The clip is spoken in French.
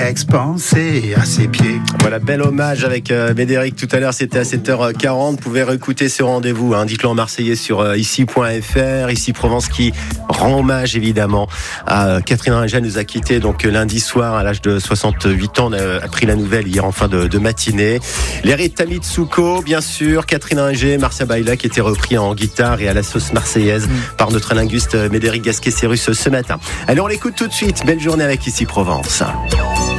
expansé à ses pieds. Voilà, bel hommage avec Médéric tout à l'heure, c'était à 7h40. Vous pouvez réécouter ce rendez-vous, dites-le en marseillais sur ici.fr, Ici Provence qui rend hommage évidemment à Catherine Ringer. Nous a quitté donc lundi soir à l'âge de 68 ans. On a appris la nouvelle hier en fin de matinée. Les rythmes Mitsuko, bien sûr, Catherine Ringer, Marcia Baila qui était repris en guitare et à la sauce marseillaise par notre linguiste Médéric Gasquet-Cérus ce matin. Allez, on l'écoute tout de suite. Belle journée avec Ici Provence.